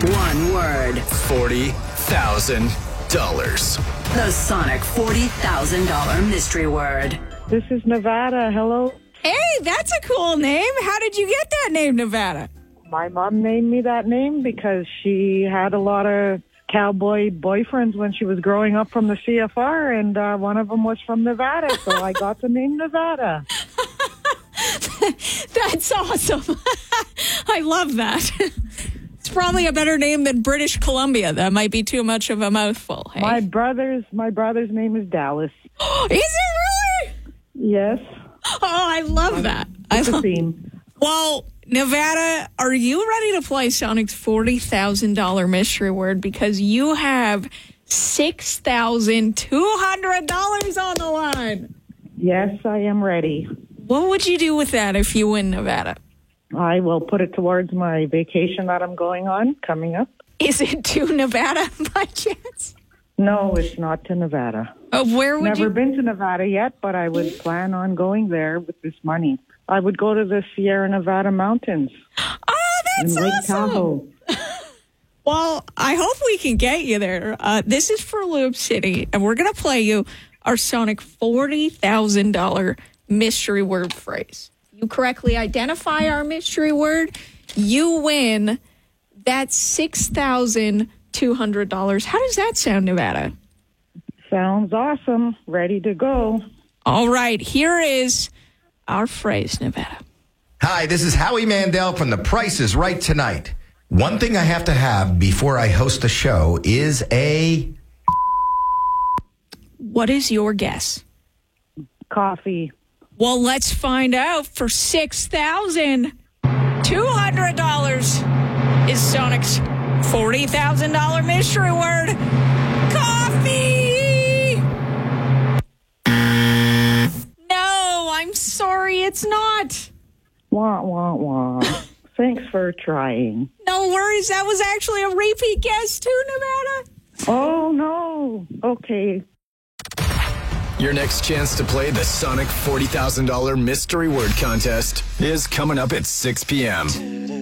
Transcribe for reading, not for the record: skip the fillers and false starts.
One word. $40,000. The Sonic $40,000 mystery word. This is Nevada. Hello. Hey, that's a cool name. How did you get that name, Nevada? My mom named me that name because she had a lot of cowboy boyfriends when she was growing up from the CFR, and one of them was from Nevada, so I got the name Nevada. That's awesome. I love that. It's probably a better name than British Columbia. That might be too much of a mouthful. Hey? My brother's name is Dallas. Is it really? Yes. Oh, I love that. It's a theme. Well, Nevada, are you ready to play Sonic's $40,000 mystery word? Because you have $6,200 on the line. Yes, I am ready. What would you do with that if you win, Nevada? I will put it towards my vacation that I'm going on coming up. Is it to Nevada by chance? No, it's not to Nevada. Where would Never been to Nevada yet, but I would plan on going there with this money. I would go to the Sierra Nevada mountains. Oh, that's in Lake awesome. Tahoe. Well, I hope we can get you there. This is for Loop City, and we're going to play you our Sonic $40,000 mystery word phrase. You correctly identify our mystery word, you win that $6,200. How does that sound, Nevada? Sounds awesome. Ready to go. All right, here is our phrase, Nevada. Hi, this is Howie Mandel from The Price is Right Tonight. One thing I have to have before I host a show is a... What is your guess? Coffee. Well, let's find out. For $6,200 is Sonic's $40,000 mystery word. Coffee! No, I'm sorry, it's not. Wah, wah, wah. Thanks for trying. No worries, that was actually a repeat guess too, Nevada. Oh, no. Okay. Your next chance to play the Sonic $40,000 mystery word contest is coming up at 6 p.m.